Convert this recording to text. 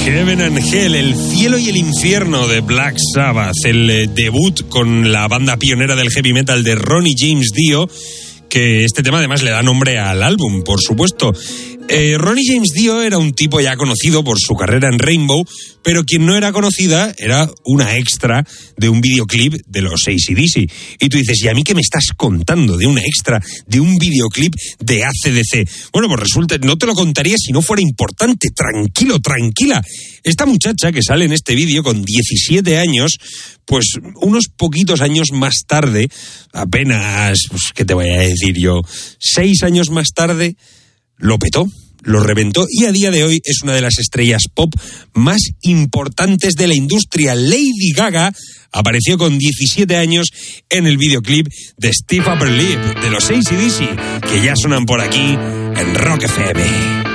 Heaven and Hell, el cielo y el infierno de Black Sabbath, el debut con la banda pionera del heavy metal de Ronnie James Dio, que este tema además le da nombre al álbum, por supuesto. Ronnie James Dio era un tipo ya conocido por su carrera en Rainbow, pero quien no era conocida era una extra de un videoclip de los AC/DC. Y tú dices, ¿y a mí qué me estás contando de una extra de un videoclip de AC/DC? Bueno, pues resulta, no te lo contaría si no fuera importante. Tranquilo, tranquila. Esta muchacha que sale en este vídeo con 17 años, pues unos poquitos años más tarde, apenas, pues, ¿qué te voy a decir yo? 6 años más tarde, lo petó, lo reventó y a día de hoy es una de las estrellas pop más importantes de la industria. Lady Gaga apareció con 17 años en el videoclip de Stiff Upper Lip de los AC/DC, que ya suenan por aquí en Rock FM.